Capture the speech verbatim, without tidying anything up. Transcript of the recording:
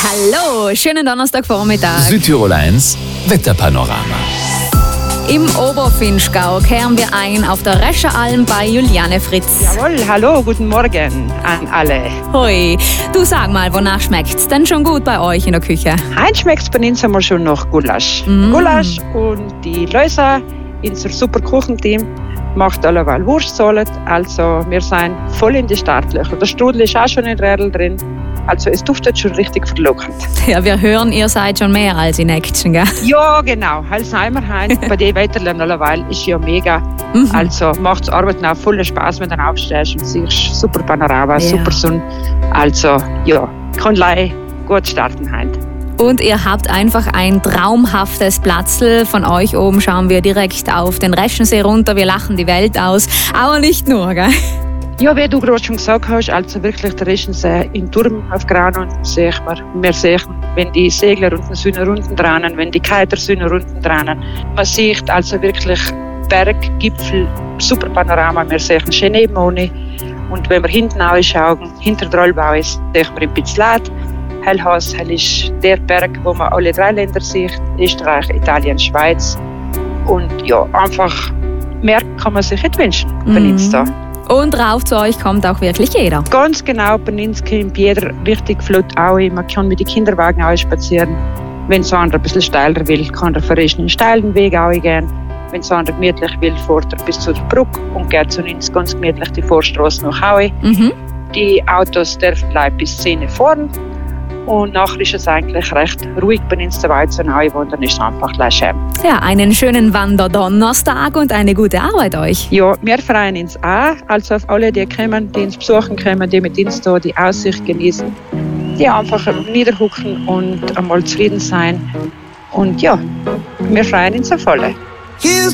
Hallo, schönen Donnerstagvormittag. Südtirol eins Wetterpanorama. Im Oberfinchgau kehren wir ein auf der Rescheralm bei Juliane Fritz. Jawohl, hallo, guten Morgen an alle. Hoi, du sag mal, wonach schmeckt's denn schon gut bei euch in der Küche? Heute schmeckt's bei uns einmal schon nach Gulasch. Mm. Gulasch und die Läuser, unser super Kuchenteam, macht alleweil Wurstsalat. Also wir sind voll in die Startlöcher. Der Strudel ist auch schon in Rädel drin. Also es duftet schon richtig verlockend. Ja, wir hören, ihr seid schon mehr als in Action, gell? Ja, genau. Alzheimer heim. Bei den Weiterlernen alleweil ist ja mega. Mhm. Also macht's Arbeiten auch voll Spaß, wenn du dann aufstehst und siehst super Panorama, Ja. super Sonne. Also ja, kann gleich gut starten heute. Und ihr habt einfach ein traumhaftes Platzl. Von euch oben schauen wir direkt auf den Reschensee runter. Wir lachen die Welt aus. Aber nicht nur, gell? Ja, wie du gerade schon gesagt hast, also wirklich der Reschensee im Turm auf Granon sehe man. Wir sehen, wenn die Segler und die Sonne unten dran, wenn die Kiter Sonne unten dran. Man sieht also wirklich Berg, Gipfel, super Panorama. Wir sehen Schneemoni. Und wenn wir hinten schauen, hinter der Rollbau ist, sehen wir in Pizzlat. Hellhaus, hell ist der Berg, wo man alle drei Länder sieht, Österreich, Italien, Schweiz. Und ja, einfach mehr kann man sich nicht wünschen bei uns da. Und rauf zu euch kommt auch wirklich jeder. Ganz genau, bei uns kommt jeder richtig flott auch. Man kann mit den Kinderwagen auch spazieren. Wenn so einer ein bisschen steiler will, kann er für einen steilen Weg auch gehen. Wenn so einer gemütlich will, fährt er bis zur Brücke und geht zu uns ganz gemütlich die Vorstraße nach Hause. Mhm. Die Autos dürfen bleiben bis zehn Uhr vorn. Und nachher ist es eigentlich recht ruhig bei uns dabei zu neu und dann ist es einfach gleich schön. Ja, einen schönen Wanderdonnerstag und eine gute Arbeit euch. Ja, wir freuen uns auch, also auf alle, die kommen, die uns besuchen kommen, die mit uns da die Aussicht genießen, die einfach niederhucken und einmal zufrieden sein. Und ja, wir freuen uns auf alle. Here's